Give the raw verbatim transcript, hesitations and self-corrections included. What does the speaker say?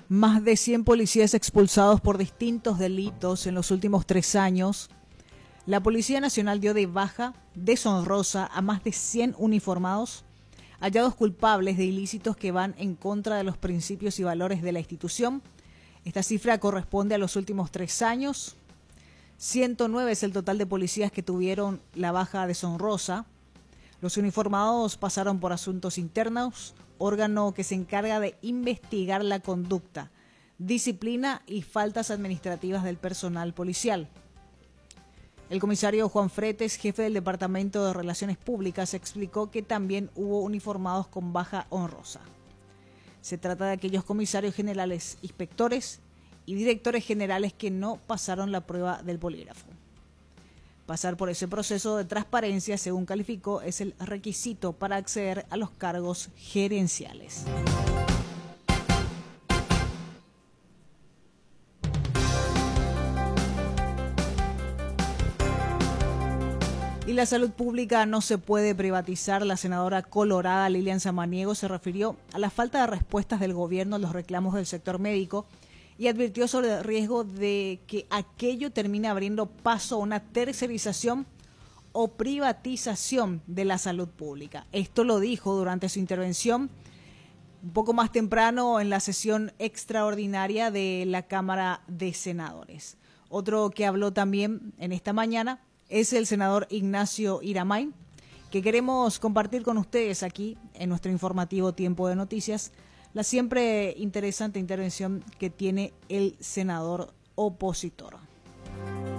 Más de cien policías expulsados por distintos delitos en los últimos tres años. La Policía Nacional dio de baja deshonrosa a más de cien uniformados hallados culpables de ilícitos que van en contra de los principios y valores de la institución. Esta cifra corresponde a los últimos tres años. ciento nueve es el total de policías que tuvieron la baja deshonrosa. Los uniformados pasaron por asuntos internos, órgano que se encarga de investigar la conducta, disciplina y faltas administrativas del personal policial. El comisario Juan Fretes, jefe del Departamento de Relaciones Públicas, explicó que también hubo uniformados con baja honrosa. Se trata de aquellos comisarios generales, inspectores y directores generales que no pasaron la prueba del polígrafo. Pasar por ese proceso de transparencia, según calificó, es el requisito para acceder a los cargos gerenciales. Y la salud pública no se puede privatizar. La senadora colorada Lilian Samaniego se refirió a la falta de respuestas del gobierno a los reclamos del sector médico y advirtió sobre el riesgo de que aquello termine abriendo paso a una tercerización o privatización de la salud pública. Esto lo dijo durante su intervención un poco más temprano en la sesión extraordinaria de la Cámara de Senadores. Otro que habló también en esta mañana es el senador Ignacio Iramay, que queremos compartir con ustedes aquí en nuestro informativo Tiempo de Noticias, la siempre interesante intervención que tiene el senador opositor.